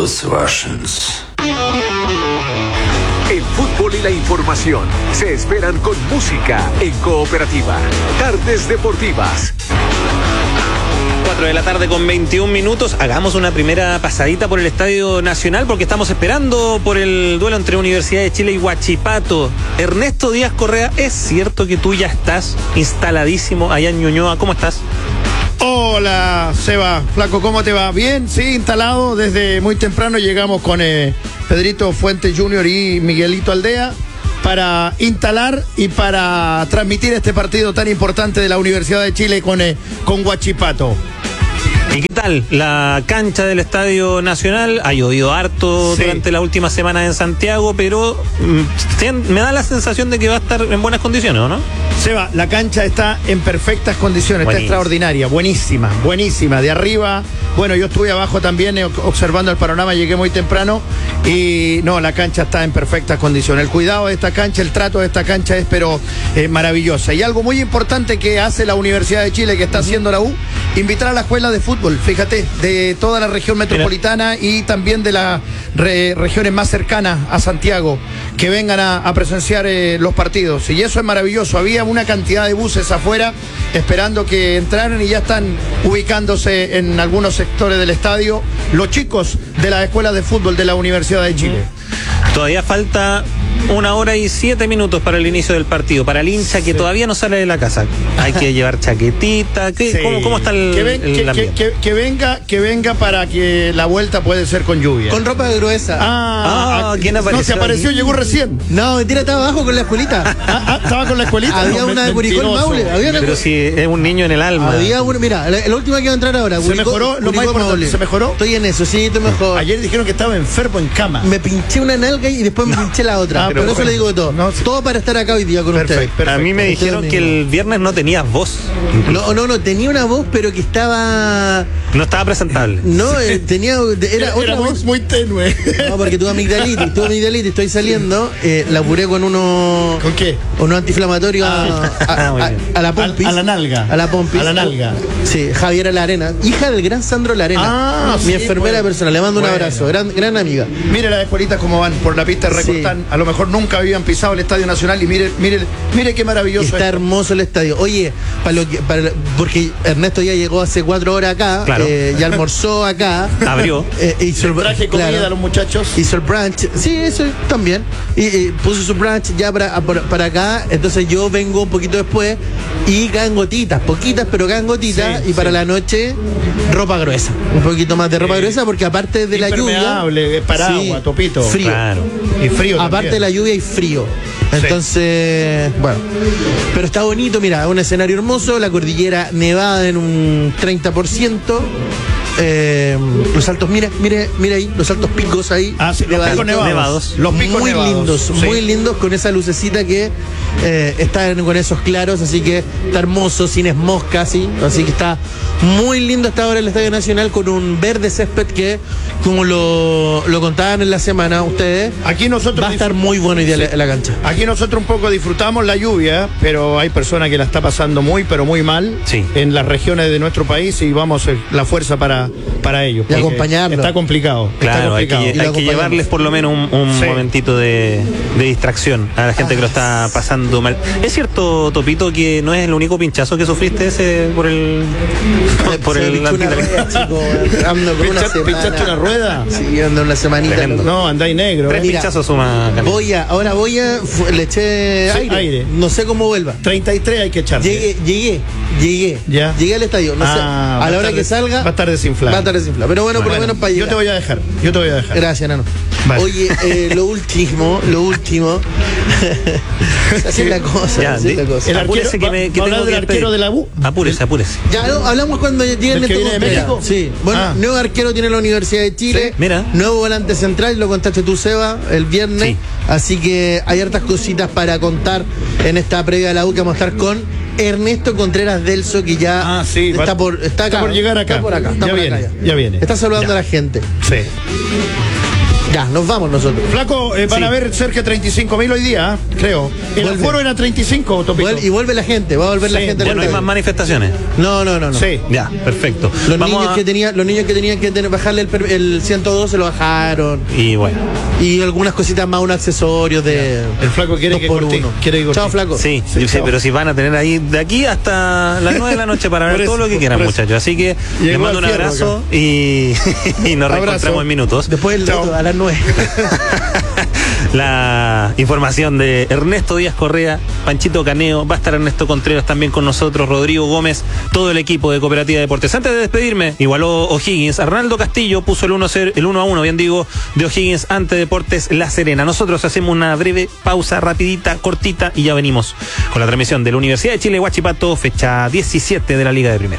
those Russians. El fútbol y la información se esperan con música en Cooperativa. Tardes Deportivas. 4 de la tarde con 21 minutos. Hagamos una primera pasadita por el Estadio Nacional porque estamos esperando por el duelo entre Universidad de Chile y Huachipato. Ernesto Díaz Correa, ¿es cierto que tú ya estás instaladísimo allá en Ñuñoa? ¿Cómo estás? Hola, Seba, flaco, ¿cómo te va? Bien, sí, instalado desde muy temprano. Llegamos con Pedrito Fuentes Jr. y Miguelito Aldea para instalar y para transmitir este partido tan importante de la Universidad de Chile con Huachipato. ¿Y qué tal la cancha del Estadio Nacional? Ha llovido harto durante la última semana en Santiago, pero me da la sensación de que va a estar en buenas condiciones, ¿o no? Seba, la cancha está en perfectas condiciones, está extraordinaria, buenísima, de arriba. Bueno, yo estuve abajo también observando el panorama, llegué muy temprano y no, la cancha está en perfectas condiciones. El cuidado de esta cancha, el trato de esta cancha es maravillosa. Y algo muy importante que hace la Universidad de Chile, que está haciendo la U, invitar a la escuela de fútbol, fíjate, de toda la región metropolitana y también de las regiones más cercanas a Santiago, que vengan a presenciar los partidos. Y eso es maravilloso. Había una cantidad de buses afuera esperando que entraran y ya están ubicándose en algunos sectores del estadio los chicos de las escuelas de fútbol de la Universidad de Chile. Todavía falta 1 hora y 7 minutos para el inicio del partido. Para el hincha que todavía no sale de la casa, hay que llevar chaquetita. ¿Cómo está el ambiente? Que venga para que la vuelta puede ser con lluvia. Con ropa gruesa. ¿Quién apareció? No, se apareció, llegó recién. No, mentira, estaba abajo con la escuelita. ¿Estaba con la escuelita? Había una de Curicó Maule. Pero si es un niño en el alma. Mira, la última que va a entrar ahora. ¿Se mejoró? Lo más importante, ¿se mejoró? Estoy en eso, sí, estoy mejor. Ayer dijeron que estaba enfermo en cama. Me pinché una nalga y después me pinché la otra. Pero eso le digo de todo. Todo para estar acá hoy día con ustedes. A mí me dijeron que el viernes no tenías voz. No, tenía una voz, pero que estaba... No estaba presentable. No, era otra voz muy tenue. No, porque tuve amigdalitis, estoy saliendo, la apuré con uno... ¿Con qué? Uno antiinflamatorio a la pompis. A la nalga. A la pompis. A la nalga. Sí, Javiera Larena, hija del gran Sandro Larena. Mi enfermera personal, le mando un abrazo, gran amiga. Mire las escuelitas cómo van por la pista de Recostán, a lo mejor nunca habían pisado el Estadio Nacional y mire qué maravilloso. Está hermoso el estadio. Oye, porque Ernesto ya llegó hace 4 horas acá, claro. Ya almorzó acá. Abrió. Hizo el traje comida a los muchachos. Hizo el brunch. Sí, eso también. Y puso su brunch ya para acá. Entonces yo vengo un poquito después y caen gotitas, poquitas, pero caen gotitas. Y para la noche, ropa gruesa. Un poquito más de ropa gruesa porque aparte de la lluvia. Paraguas, topito. Frío. Claro. Y frío. Aparte de la lluvia y frío. Entonces, bueno. Pero está bonito, mira, un escenario hermoso, la cordillera nevada en un 30%. Los altos, mira ahí, los altos picos ahí. Los picos nevados. Los picos muy nevados. Lindos, muy lindos con esa lucecita que están con esos claros, así que está hermoso, sin smog casi, así que está muy lindo hasta ahora el Estadio Nacional con un verde césped que, como lo contaban en la semana ustedes, aquí nosotros va a estar muy bueno hoy día la cancha. Aquí nosotros un poco disfrutamos la lluvia, pero hay personas que la está pasando pero muy mal en las regiones de nuestro país y vamos la fuerza para ellos. Y acompañarlos. Está complicado. Claro, hay que llevarles por lo menos un momentito de distracción a la gente que lo está pasando mal. ¿Es cierto, Topito, que no es el único pinchazo que sufriste ese por el ¿Pinchaste una rueda? Sí, ando una semanita. No, andáis negro. 3 pinchazos suma. Ahora le eché aire. No sé cómo vuelva. 33 hay que echar. Llegué. ¿Ya? Llegué al estadio. No sé, a la hora que salga. Va a estar desinflado. Pero bueno, por lo menos para llegar. Yo te voy a dejar. Gracias, Nano. Vale. Oye, lo último. Así es la cosa. El arquero de la U. Apúrese. Ya hablamos cuando lleguen de México. Sí. Bueno, nuevo arquero tiene la Universidad de Chile. Sí. Mira. Nuevo volante central, lo contaste tú, Seba, el viernes. Sí. Así que hay hartas cositas para contar en esta previa de la U que vamos a estar con Ernesto Contreras Delso, que ya está por llegar acá. Está por acá. Ya viene. Está saludando a la gente. Sí. Ya, nos vamos nosotros. Flaco, van a haber cerca de 35.000 hoy día, creo. El aforo era 35, Topito. Y vuelve la gente, va a volver la gente. Ya no hay más manifestaciones. No. Sí. Ya, perfecto. Los niños que tenían que bajarle el 112 se lo bajaron. Y bueno. Y algunas cositas más, unos accesorios de. El Flaco quiere que corte. Chao, Flaco. Sí, chao. pero si van a tener ahí de aquí hasta las 9 de la noche para ver todo lo que quieran, muchachos. Así que les mando un abrazo y nos reencontramos en minutos. Después a las 9. La información de Ernesto Díaz Correa, Panchito Caneo, va a estar Ernesto Contreras también con nosotros, Rodrigo Gómez, todo el equipo de Cooperativa de Deportes. Antes de despedirme, igualó O'Higgins, Arnaldo Castillo puso el 1-1, bien digo, de O'Higgins ante Deportes La Serena. Nosotros hacemos una breve pausa, rapidita, cortita, y ya venimos con la transmisión de la Universidad de Chile Huachipato, fecha 17 de la Liga de Primera.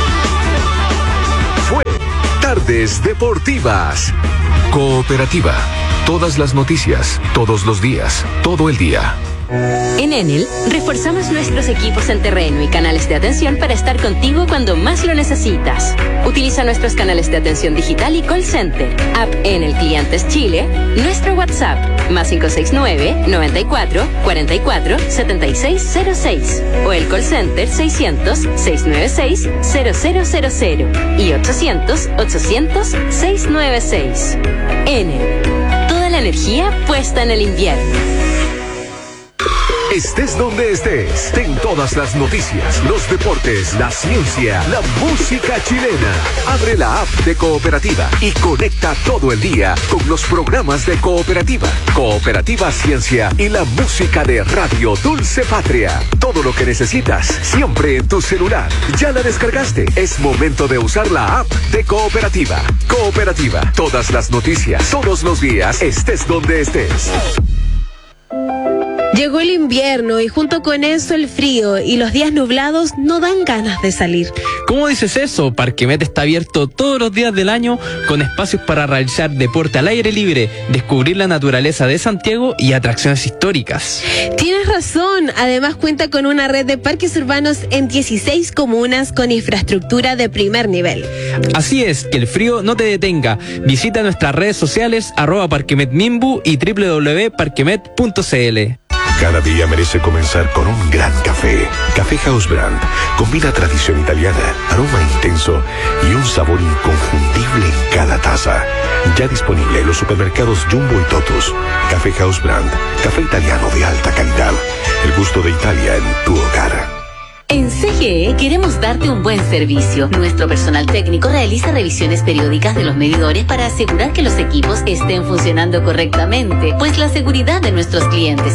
Fue Tardes Deportivas. Cooperativa. Todas las noticias, todos los días, todo el día. En Enel, reforzamos nuestros equipos en terreno y canales de atención para estar contigo cuando más lo necesitas. Utiliza nuestros canales de atención digital y call center, app Enel Clientes Chile, nuestro WhatsApp, +569 94 44 7606, o el call center 600 696 0000 y 800 800 696. Enel, toda la energía puesta en el invierno. Estés donde estés, ten todas las noticias, los deportes, la ciencia, la música chilena. Abre la app de Cooperativa y conecta todo el día con los programas de Cooperativa, Cooperativa Ciencia y la música de Radio Dulce Patria. Todo lo que necesitas, siempre en tu celular. ¿Ya la descargaste? Es momento de usar la app de Cooperativa. Cooperativa, todas las noticias, todos los días, estés donde estés. Llegó el invierno y junto con eso el frío, y los días nublados no dan ganas de salir. ¿Cómo dices eso? Parquemet está abierto todos los días del año con espacios para realizar deporte al aire libre, descubrir la naturaleza de Santiago y atracciones históricas. Tienes razón, además cuenta con una red de parques urbanos en 16 comunas con infraestructura de primer nivel. Así es, que el frío no te detenga. Visita nuestras redes sociales @parquemetmimbu y www.parquemet.cl. Cada día merece comenzar con un gran café. Café House Brand combina tradición italiana, aroma intenso y un sabor inconfundible en cada taza. Ya disponible en los supermercados Jumbo y Totus. Café House Brand, café italiano de alta calidad. El gusto de Italia en tu hogar. En CGE queremos darte un buen servicio. Nuestro personal técnico realiza revisiones periódicas de los medidores para asegurar que los equipos estén funcionando correctamente, pues la seguridad de nuestros clientes